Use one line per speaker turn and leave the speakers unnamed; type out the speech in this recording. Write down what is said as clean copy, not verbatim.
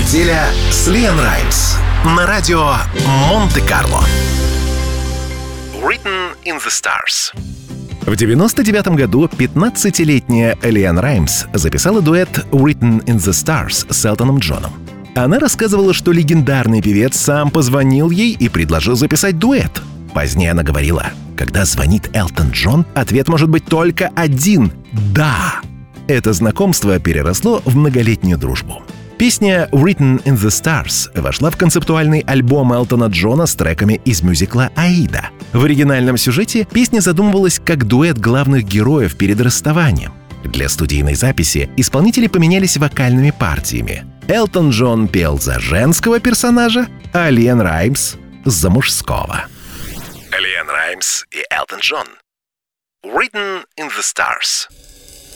Неделя с Лиам Раймс на радио Монте-Карло. Written in the Stars. В 1999 году 15-летняя Лиам Раймс записала дуэт «Written in the Stars» с Элтоном Джоном. Она рассказывала, что легендарный певец сам позвонил ей и предложил записать дуэт. Позднее она говорила: «Когда звонит Элтон Джон, ответ может быть только один — да». Это знакомство переросло в многолетнюю дружбу. Песня «Written in the Stars» вошла в концептуальный альбом Элтона Джона с треками из мюзикла «Аида». В оригинальном сюжете песня задумывалась как дуэт главных героев перед расставанием. Для студийной записи исполнители поменялись вокальными партиями. Элтон Джон пел за женского персонажа, а Лиам Раймс — за мужского. Лиам Раймс и Элтон Джон. «Written in the Stars».